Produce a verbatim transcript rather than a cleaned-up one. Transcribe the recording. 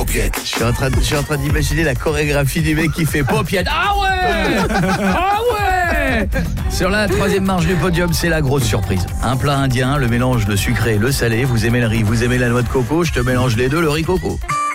paupiètes. Je suis en train, de- je suis en train d'imaginer la chorégraphie du mec qui fait paupiètes. Ah ouais Ah ouais Sur la troisième marche du podium, c'est la grosse surprise. Un plat indien, le mélange de sucré et le salé. Vous aimez le riz, vous aimez la noix de coco, je te mélange les deux, le riz coco.